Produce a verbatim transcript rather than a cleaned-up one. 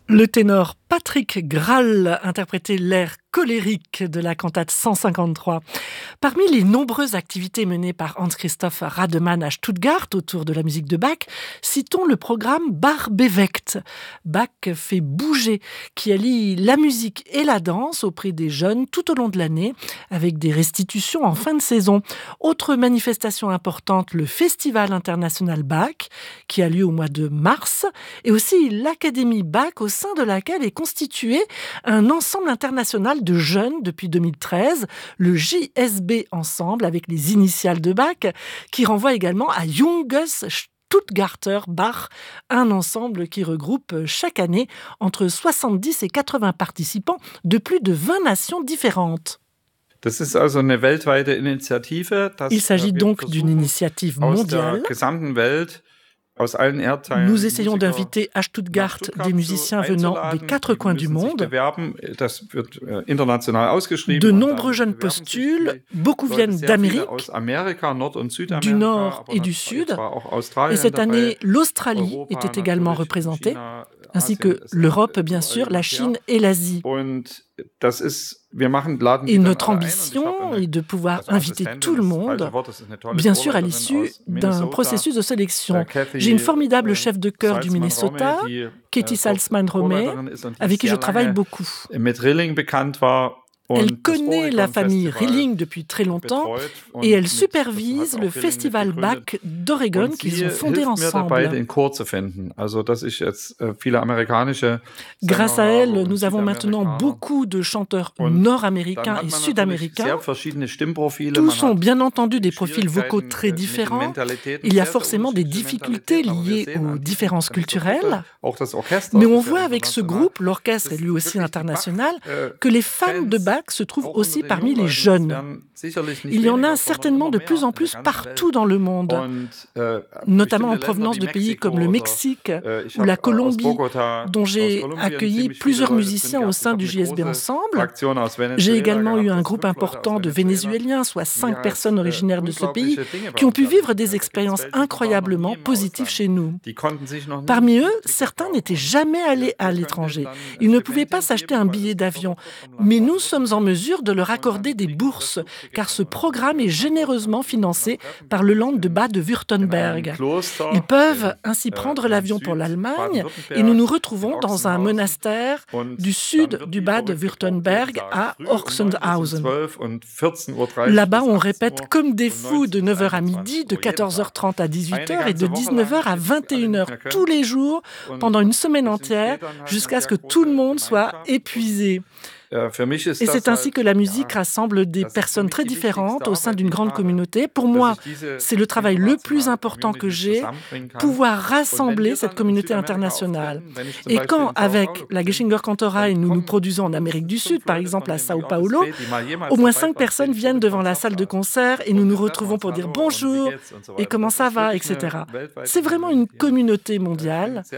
Le ténor Patrick Grahl interprétait l'air colérique de la cantate cent cinquante-trois. Parmi les nombreuses activités menées par Hans-Christoph Rademann à Stuttgart autour de la musique de Bach, citons le programme Bach bewegt. Bach fait bouger, qui allie la musique et la danse auprès des jeunes tout au long de l'année, avec des restitutions en fin de saison. Autre manifestation importante, le Festival international Bach, qui a lieu au mois de mars, et aussi l'Académie Bach, au sein de laquelle est constitué un ensemble international de jeunes depuis deux mille treize, le J S B Ensemble, avec les initiales de Bach, qui renvoie également à Junges Stuttgarter Bach, un ensemble qui regroupe chaque année entre soixante-dix et quatre-vingts participants de plus de vingt nations différentes. Das ist also eine weltweite Initiative. Das Il s'agit donc d'une initiative mondiale. Nous essayons d'inviter à Stuttgart des musiciens venant des quatre coins du monde. De nombreux jeunes postulent, beaucoup viennent d'Amérique, du Nord et du Sud. Et cette année, l'Australie était également représentée, ainsi que l'Europe, bien sûr, la Chine et l'Asie. Et notre ambition est de pouvoir inviter tout le monde, bien sûr à l'issue d'un processus de sélection. J'ai une formidable chef de chœur du Minnesota, Katie Salzman-Romay, avec qui je travaille beaucoup. Elle connaît la famille Rilling depuis très longtemps et elle supervise le Festival Bach d'Oregon qu'ils ont fondé ensemble. Grâce à elle, nous avons maintenant beaucoup de chanteurs nord-américains et sud-américains. Tous ont bien entendu des profils vocaux très différents. Il y a forcément des difficultés liées aux différences culturelles. Mais on voit avec ce groupe, l'orchestre est lui aussi international, que les fans de Bach se trouve aussi parmi les jeunes. Il y en a certainement de plus en plus partout dans le monde, notamment en provenance de pays comme le Mexique ou la Colombie, dont j'ai accueilli plusieurs musiciens au sein du J S B Ensemble. J'ai également eu un groupe important de Vénézuéliens, soit cinq personnes originaires de ce pays, qui ont pu vivre des expériences incroyablement positives chez nous. Parmi eux, certains n'étaient jamais allés à l'étranger. Ils ne pouvaient pas s'acheter un billet d'avion, mais nous sommes en mesure de leur accorder des bourses, car ce programme est généreusement financé par le Land de Bad Württemberg. Ils peuvent ainsi prendre l'avion pour l'Allemagne et nous nous retrouvons dans un monastère du sud du Bad Württemberg à Orxenhausen. Là-bas, on répète comme des fous de neuf heures à midi, de quatorze heures trente à dix-huit heures et de dix-neuf heures à vingt et une heures tous les jours pendant une semaine entière jusqu'à ce que tout le monde soit épuisé. Et c'est ainsi que la musique rassemble des personnes très différentes au sein d'une grande communauté. Pour moi, c'est le travail le plus important que j'ai, pouvoir rassembler cette communauté internationale. Et quand, avec la Geschinger Kantorei, nous nous produisons en Amérique du Sud, par exemple à Sao Paulo, au moins cinq personnes viennent devant la salle de concert et nous nous retrouvons pour dire bonjour et comment ça va, et cetera. C'est vraiment une communauté mondiale